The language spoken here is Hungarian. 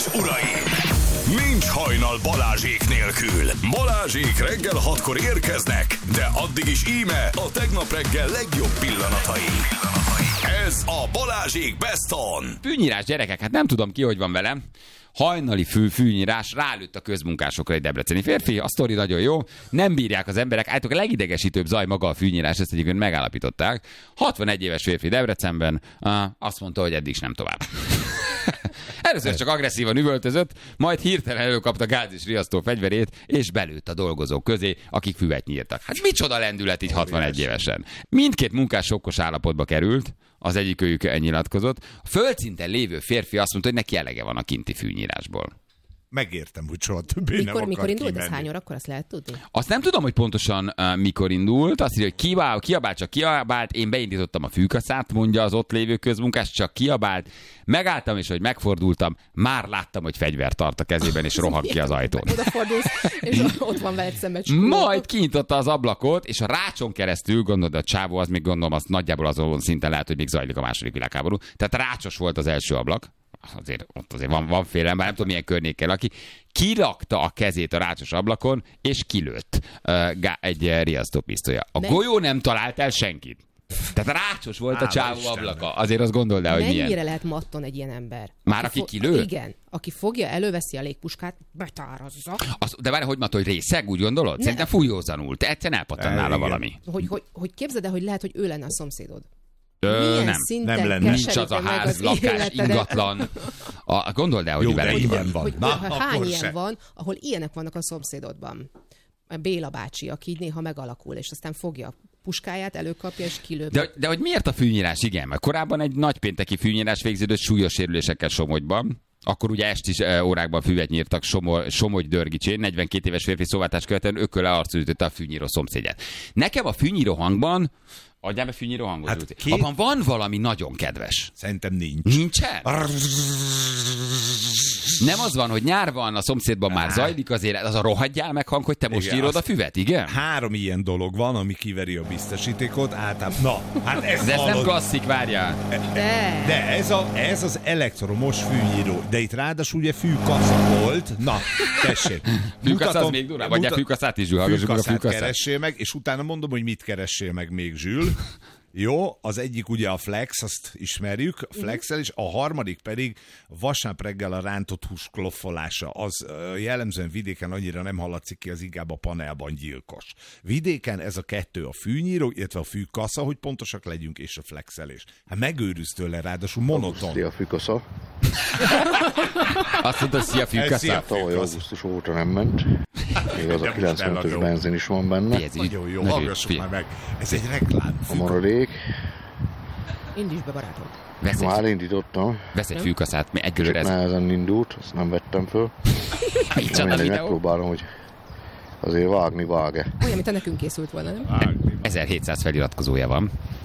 és uraim! Nincs hajnal Balázsék nélkül. Balázsék reggel 6-kor érkeznek, de addig is íme a tegnap reggel legjobb pillanatai. Ez a Balázsék Best On. Fűnyírás, gyerekek, hát nem tudom ki, hogy van velem. Hajnali fűnyírás, rálőtt a közmunkásokra egy debreceni férfi, a sztori nagyon jó, nem bírják az emberek, általában a legidegesítőbb zaj maga a fűnyírás, ezt egyébként megállapították. 61 éves férfi Debrecenben azt mondta, hogy eddig is nem tovább. Először csak agresszívan üvöltözött, majd hirtelen előkapta gáz és riasztó fegyverét, és belőtt a dolgozók közé, akik füvet nyírtak. Hát micsoda lendület így 61 évesen. Mindkét munkás sokkos állapotba került, az egyikőjük nyilatkozott. A földszinten lévő férfi azt mondta, hogy neki elege van a kinti fűnyírásból. Megértem, hogy soha többé nem akar Mikor indult kimenni. ez hány órakor, azt lehet tudni? Azt nem tudom, hogy pontosan mikor indult. Azt írja, hogy kiabált, csak kiabált. Én beindítottam a fűkaszát, mondja az ott lévő közmunkás, csak kiabált. Megálltam, és hogy megfordultam, már láttam, hogy fegyvert tart a kezében, és rohant ki az ajtón. Odafordulsz, és ott van veled szemben Majd kinyitotta az ablakot, és a rácson keresztül, gondolod, a csávó, az még gondolom, az nagyjából azon szinten lehet, hogy még zajlik a második világháború. Tehát rácsos volt az első ablak. Ott azért van félelem, bár nem tudom milyen környékkel, aki kirakta a kezét a rácsos ablakon, és kilőtt egy riasztópisztolya. A golyó nem talált el senkit. Tehát rácsos volt a csávó ablaka. Azért azt gondold el, hogy milyen. Mennyire lehet matton egy ilyen ember? Már aki kilő? Igen. Aki fogja, előveszi a légpuskát, betárazza. De várj, hogy mondta, hogy részeg, úgy gondolod? Szerintem fújózanul. Te egyszerűen elpattan nála valami. Hogy képzeld el, hogy lehet, hogy ő lenne a szomszédod. Nem lenne. Nincs az a ház, lakás, ingatlan. Gondold el, hogy jó, vele de ilyen van. Hány ilyen van, ahol ilyenek vannak a szomszédodban. Béla bácsi, aki így néha megalakul, és aztán fogja a puskáját, előkapja, és kilő. De hogy miért a fűnyírás? Igen, mert korábban egy nagypénteki fűnyírás végződött súlyos sérülésekkel Somogyban. Akkor ugye esti órákban füvet nyírtak Somogy-Dörgicsén, 42 éves férfi szóváltás követően ököle arcul ütötte a fűnyíró szomszédját. Nekem a fűnyíró hangban, adjál be fűnyíró hangot. Hát abban van valami nagyon kedves. Szerintem nincs. Nincsen? Nem az van, hogy nyár van, a szomszédban már zajlik azért, az a rohadjál meg hang, hogy te most írod a füvet, igen? 3 ilyen dolog van, ami kiveri a biztosítékot, általában. Na, hát ez nem klasszik, várjál. De ez az elektromos fűnyíró. De itt ráadásul ugye fűkasza volt. Na, tessék. Fűkasza az még durvább, vagy a fűkaszát is, Zsül. Fűkaszát keressél meg, és utána mondom, hogy mit keressél meg még, Zsül. Jó, az egyik ugye a Flex, azt ismerjük, a Flexel, és a harmadik pedig vasárnap reggel a rántott hús kloffolása. Az jellemzően vidéken annyira nem hallatszik ki, az inkább a panelban gyilkos. Vidéken ez a kettő, a fűnyíró, illetve a fűkasza, hogy pontosak legyünk, és a flexelés. Hát megőrülsz tőle, ráadásul monoton. Szia, fűkasza. Azt mondta, szia, fűkasza. Tavaly augusztus óta nem ment. Még az a 95-ös benzin is van benne. Nagyon jó, hallgassuk már meg. Ez egy reklám. A maradék. Indíts be, barátom. Már indítottam. Vesz egy fűkaszát, egy görőre. Nehezen indult, azt nem vettem föl. Mindegy, megpróbálom, hogy azért vág-e. Olyan, mint a nekünk készült volna, nem? 1700 feliratkozója van.